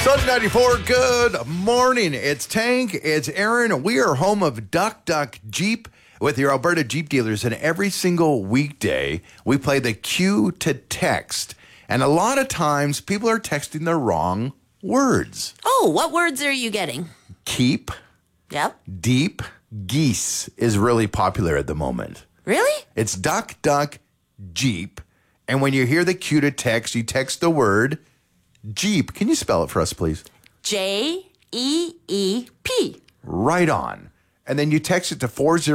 Sun 94, good morning. It's Tank, it's Aaron. We are home of Duck Duck Jeep with your Alberta Jeep dealers. And every single weekday, we play the cue to text. And a lot of times, people are texting the wrong words. Oh, what words are you getting? Keep, Yep. deep, geese is really popular at the moment. Really? It's Duck Duck Jeep. And when you hear the cue to text, you text the word Jeep. Can you spell it for us, please? Jeep. Right on. And then you text it to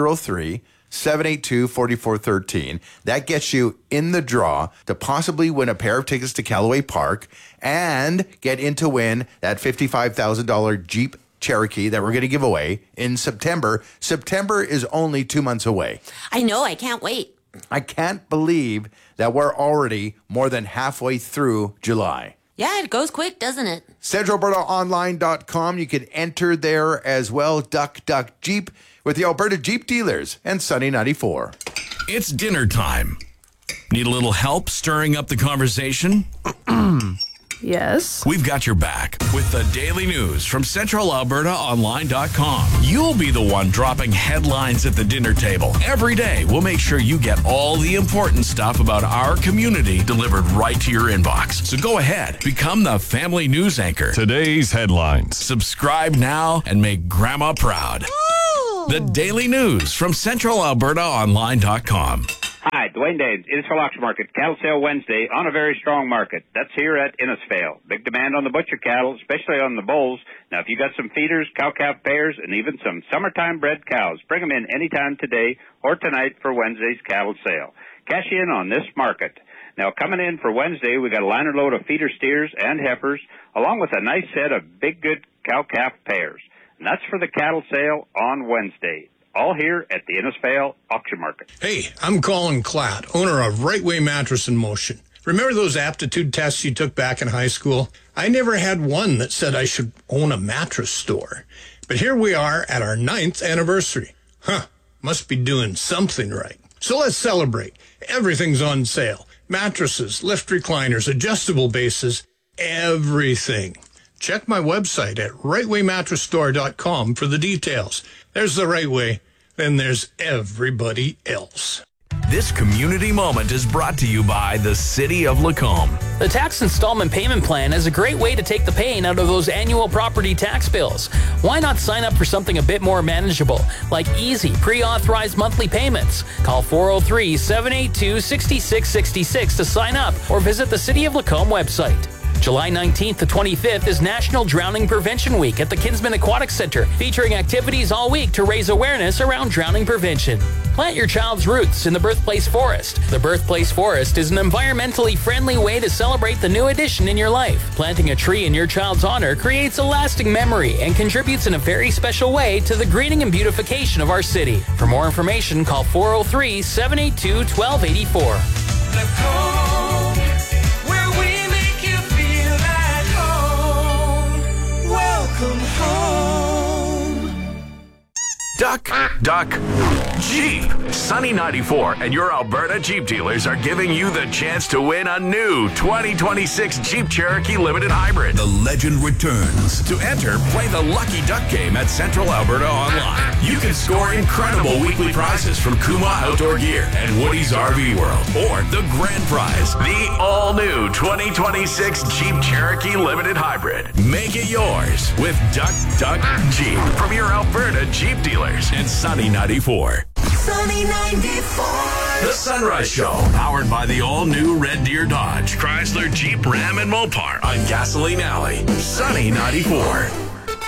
403-782-4413. That gets you in the draw to possibly win a pair of tickets to Callaway Park and get in to win that $55,000 Jeep Cherokee that we're going to give away in September. September is only 2 months away. I know, I can't wait. I can't believe that we're already more than halfway through July. Yeah, it goes quick, doesn't it? CentralAlbertaOnline.com. You can enter there as well. Duck Duck Jeep with the Alberta Jeep dealers and Sunny 94. It's dinner time. Need a little help stirring up the conversation? Yes. We've got your back with the daily news from CentralAlbertaOnline.com. You'll be the one dropping headlines at the dinner table. Every day, we'll make sure you get all the important stuff about our community delivered right to your inbox. So go ahead, become the family news anchor. Today's headlines. Subscribe now and make Grandma proud. The daily news from CentralAlbertaOnline.com. Hi, Dwayne Dames, Innisfail Auction Market, Cattle Sale Wednesday on a very strong market. That's here at Innisfail. Big demand on the butcher cattle, especially on the bulls. Now, if you got some feeders, cow-calf pairs, and even some summertime bred cows, bring them in anytime today or tonight for Wednesday's cattle sale. Cash in on this market. Now, coming in for Wednesday, we got a liner load of feeder steers and heifers, along with a nice set of big, good cow-calf pairs. And that's for the cattle sale on Wednesday. All here at the Innisfail Auction Market. Hey, I'm Colin Klatt, owner of Right Way Mattress in Motion. Remember those aptitude tests you took back in high school? I never had one that said I should own a mattress store. But here we are at our 9th anniversary. Must be doing something right. So let's celebrate. Everything's on sale. Mattresses, lift recliners, adjustable bases, everything. Check my website at rightwaymattressstore.com for the details. There's the Right Way, then there's everybody else. This community moment is brought to you by the City of Lacombe. The tax installment payment plan is a great way to take the pain out of those annual property tax bills. Why not sign up for something a bit more manageable, like easy, pre-authorized monthly payments? Call 403-782-6666 to sign up or visit the City of Lacombe website. July 19th to 25th is National Drowning Prevention Week at the Kinsman Aquatic Center, featuring activities all week to raise awareness around drowning prevention. Plant your child's roots in the Birthplace Forest. The Birthplace Forest is an environmentally friendly way to celebrate the new addition in your life. Planting a tree in your child's honor creates a lasting memory and contributes in a very special way to the greening and beautification of our city. For more information, call 403-782-1284. Duck Jeep. Sunny 94 and your Alberta Jeep dealers are giving you the chance to win a new 2026 Jeep Cherokee Limited Hybrid. The legend returns. To enter, play the Lucky Duck game at Central Alberta Online. You can score incredible weekly prizes from Kuma Outdoor Gear and Woody's RV World. Or the grand prize, the all-new 2026 Jeep Cherokee Limited Hybrid. Make it yours with Duck Jeep from your Alberta Jeep dealers and Sunny 94. Sunny 94. The Sunrise Show, powered by the all-new Red Deer Dodge, Chrysler, Jeep, Ram, and Mopar on Gasoline Alley. Sunny 94.